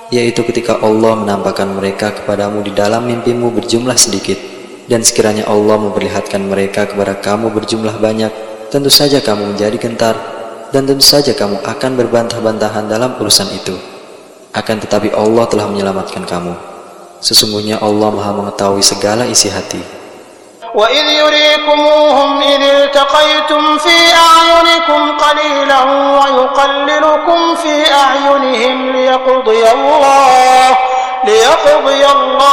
yaitu ketika Allah menampakkan mereka kepadamu di dalam mimpimu berjumlah sedikit, dan sekiranya Allah memperlihatkan mereka kepada kamu berjumlah banyak, tentu saja kamu menjadi gentar, dan tentu saja kamu akan berbantah-bantahan dalam urusan itu. Akan tetapi Allah telah menyelamatkan kamu. Sesungguhnya Allah Maha mengetahui segala isi hati. وَإِذْ يُرِيكُمُوهُمْ إِذِ الْتَقَيْتُمْ فِي أَعْيُنِكُمْ قَلِيلًا وَيُقَلِّلُكُمْ فِي أَعْيُنِهِمْ لِيَقْضِيَ اللَّهُ